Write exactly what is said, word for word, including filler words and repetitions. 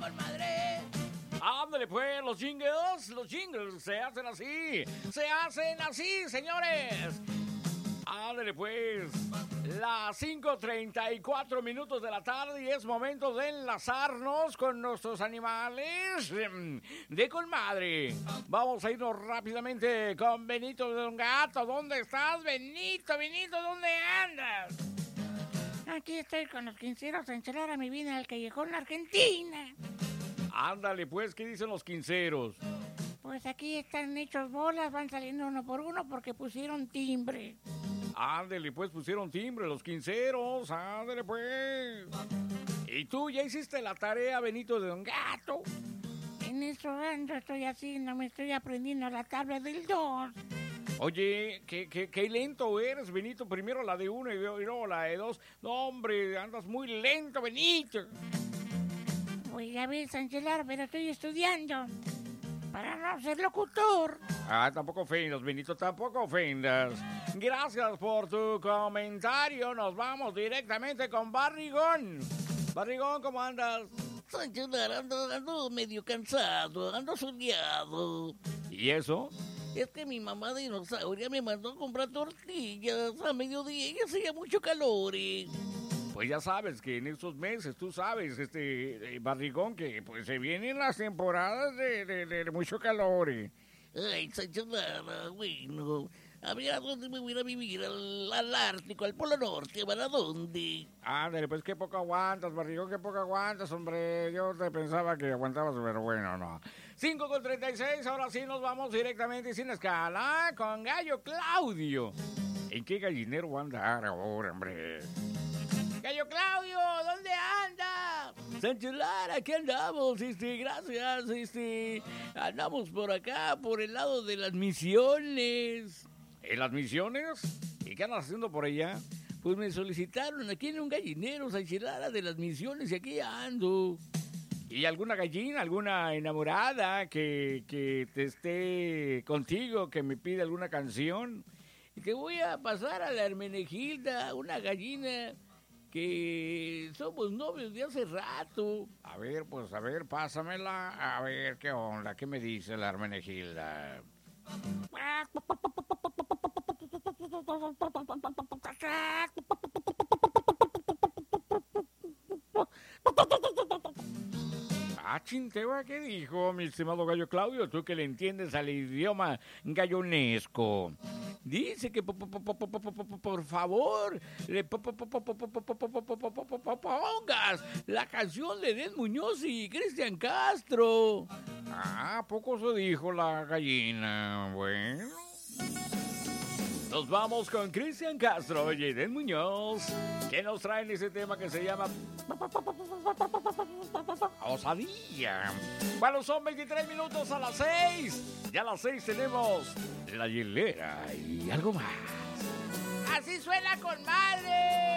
con madre. Ándale pues, los jingles, los jingles se hacen así, se hacen así, señores. Ándale pues, las cinco treinta y cuatro minutos de la tarde y es momento de enlazarnos con nuestros animales de colmadre. Vamos a irnos rápidamente con Benito de Don Gato. ¿Dónde estás, Benito? Benito, ¿dónde andas? Aquí estoy con los quinceros a enchilar a mi vida al callejón Argentina. Ándale pues, ¿qué dicen los quinceros? Pues aquí están hechos bolas, van saliendo uno por uno porque pusieron timbre. Ándale pues, pusieron timbre los quinceros, ándale pues. ¿Y tú ya hiciste la tarea, Benito de Don Gato? En eso ando, estoy haciendo, me estoy aprendiendo la tabla del dos. Oye, qué, qué, qué lento eres, Benito. Primero la de uno y luego la de dos. No, hombre, andas muy lento, Benito. Voy a ver, Sanchelar, pero estoy estudiando para no ser locutor. Ah, tampoco ofendas, Benito, tampoco ofendas. Gracias por tu comentario. Nos vamos directamente con Barrigón. Barrigón, ¿cómo andas? Sanchelar, ando, ando medio cansado, ando soleado. ¿Y eso? Es que mi mamá dinosauria me mandó a comprar tortillas a mediodía y hacía mucho calor. Y... Pues ya sabes que en estos meses, tú sabes, este, eh, Barrigón, que pues se vienen las temporadas de, de, de mucho calor. Eh. Ay, Sanchelara, bueno, a ver a dónde me voy a ir a vivir, al, al Ártico, al Polo Norte, ¿para dónde? Ándale, pues qué poco aguantas, Barrigón, qué poco aguantas, hombre. Yo te pensaba que aguantabas, pero bueno, no. cinco con treinta y seis, ahora sí nos vamos directamente sin escala con Gallo Claudio. ¿En qué gallinero va a andar ahora, hombre? Gallo Claudio, ¿dónde anda? Sancho Lara, aquí andamos, este, gracias, este, andamos por acá, por el lado de las Misiones. ¿En las Misiones? ¿Y qué andas haciendo por allá? Pues me solicitaron aquí en un gallinero, Sancho Lara, de las Misiones, y aquí ando. ¿Y alguna gallina, alguna enamorada que, que te esté contigo, que me pide alguna canción? Y que voy a pasar a la Hermenegilda, una gallina... que somos novios de hace rato. A ver, pues, a ver, pásamela. A ver, ¿qué onda? ¿Qué me dice la Hermenegilda? Ah, chinteba, ¿qué dijo, mi estimado Gallo Claudio? Tú que le entiendes al idioma gallonesco. Dice que por favor le pongas la canción de Edén Muñoz y Cristian Castro. Ah, poco se dijo la gallina. Bueno, nos vamos con Cristian Castro y Edén Muñoz, que nos traen ese tema que se llama Osadilla. Bueno, son veintitrés minutos a las seis. Ya a las seis tenemos La Hielera y algo más. Así suena con madre.